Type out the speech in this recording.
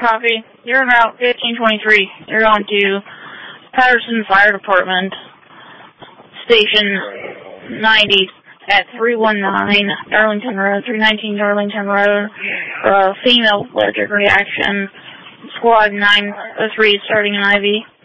Copy. You're on Route 1523. You're on to Patterson Fire Department, Station 90 at 319 Darlington Road, 319 Darlington Road. Female allergic reaction. Squad 903 starting in IV.